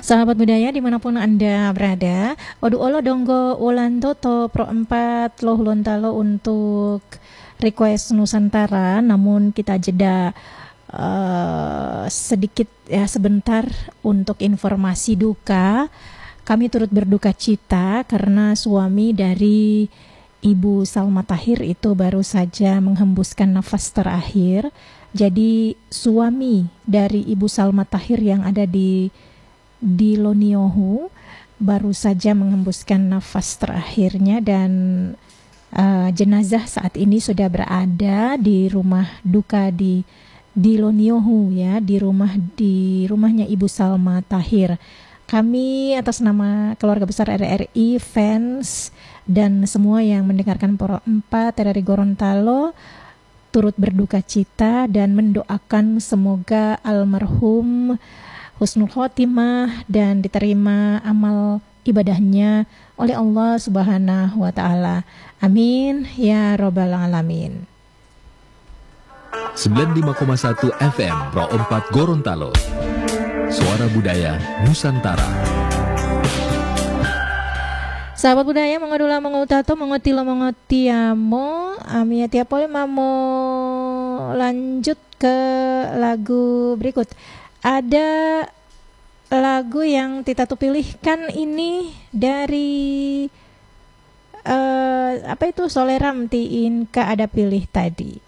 Sahabat budaya dimanapun Anda berada, Odu Olo Donggo Ulan Toto Pro 4 Loh Lontalo untuk request Nusantara, namun kita jeda sedikit ya sebentar untuk informasi duka. Kami turut berduka cita karena suami dari Ibu Salma Tahir itu baru saja menghembuskan nafas terakhir. Jadi suami dari Ibu Salma Tahir yang ada di Loniohu baru saja menghembuskan nafas terakhirnya, dan jenazah saat ini sudah berada di rumah duka di Loniohu ya, di rumahnya Ibu Salma Tahir. Kami atas nama keluarga besar RRI, fans dan semua yang mendengarkan Pro 4 RRI Gorontalo turut berduka cita dan mendoakan semoga almarhum husnul khotimah dan diterima amal ibadahnya oleh Allah Subhanahu wa taala. Amin ya rabbal alamin. 95,1 FM Pro 4 Gorontalo. Suara Budaya Nusantara. Sahabat budaya mengodula mengutato mengotilo mengotiamo amia tiapole mamo lanjut ke lagu berikut. Ada lagu yang Tita tu pilihkan ini dari apa itu Soleram tiin ka ada pilih tadi.